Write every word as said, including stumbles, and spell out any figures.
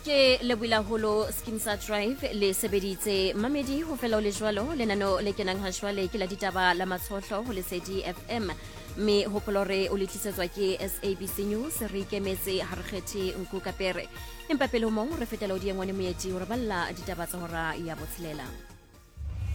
ke lebula holo Skinsa Drive le sebeditse mamedi ho fela le jwalo lenano le kenang ha jwale ke la ditaba la matshohlo ho Lesedi F M me hopolore o le tlisetswa ke S A B C News re ikemetse ha re kgethe nku kapere empa pele ho mong re fetela o di ngwane moeti ho re balla ditaba tsa hora ya botshelela.